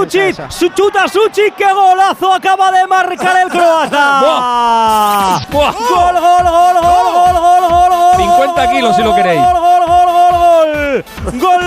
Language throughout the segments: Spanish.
Suchic, chuta Suchic, qué golazo acaba de marcar el croata. Gol. 50 kilos si lo queréis. Gol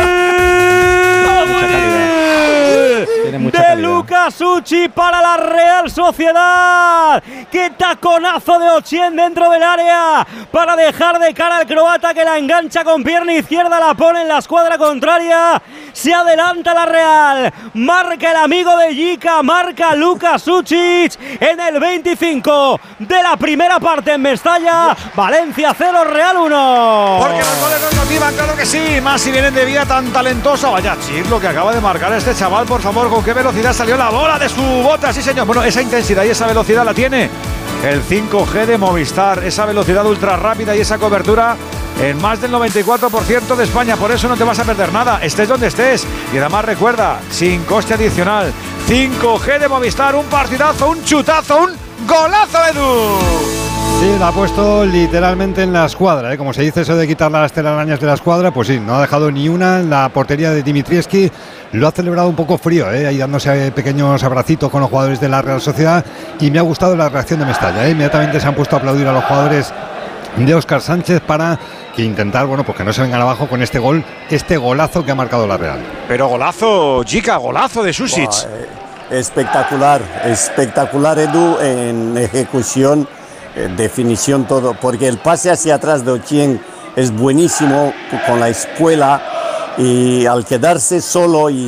de Luka Suchic para la Real Sociedad. ¡Qué taconazo de Ochieng dentro del área para dejar de cara al croata, que la engancha con pierna izquierda, la pone en la escuadra contraria! Se adelanta la Real, marca el amigo de Jica, marca Luka Suchic en el 25 de la primera parte en Mestalla. Valencia 0, Real 1. Porque los goles nos motivan, claro que sí, más si vienen de vida tan talentosa. Vaya chip lo que acaba de marcar este chaval, por favor, con qué velocidad salió la bola de su bota, sí señor. Bueno, esa intensidad y esa velocidad la tiene el 5G de Movistar, esa velocidad ultra rápida y esa cobertura en más del 94% de España. Por eso no te vas a perder nada, estés donde estés. Y además recuerda, sin coste adicional, 5G de Movistar, un partidazo, un chutazo, un golazo, Edu. Sí, la ha puesto literalmente en la escuadra, ¿eh? Como se dice eso de quitar las telarañas de la escuadra, pues sí, no ha dejado ni una en la portería de Dimitrievski. Lo ha celebrado un poco frío, ahí dándose pequeños abracitos con los jugadores de la Real Sociedad, y me ha gustado la reacción de Mestalla, Inmediatamente se han puesto a aplaudir a los jugadores de Óscar Sánchez para que intentar, bueno, pues que no se vengan abajo con este gol, este golazo que ha marcado la Real. Pero golazo, Jica, golazo de Sušić. Espectacular, Edu, en ejecución, definición, todo, porque el pase hacia atrás de Ochieng es buenísimo con la espuela, y al quedarse solo y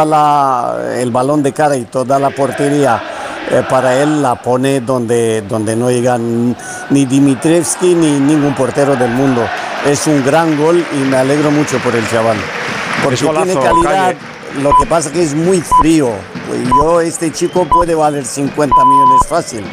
el balón de cara y toda la portería para él la pone donde no llegan ni Dimitrievski ni ningún portero del mundo. Es un gran gol y me alegro mucho por el chaval, porque golazo, tiene calidad. Calle. Lo que pasa es que es muy frío. Este chico puede valer 50 millones fácil.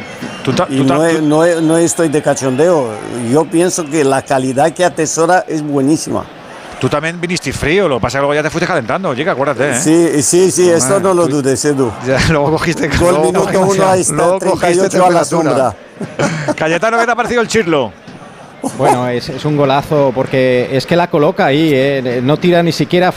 No estoy de cachondeo. Yo pienso que la calidad que atesora es buenísima. Tú también viniste frío, lo que pasa es que luego ya te fuiste calentando, Jica, acuérdate. Sí, esto no lo dudes, Edu. Ya, luego cogiste gol minuto 1 a esta 38 a la sombra. Cayetano, ¿qué te ha parecido el chirlo? Bueno, es un golazo porque es que la coloca ahí, no tira ni siquiera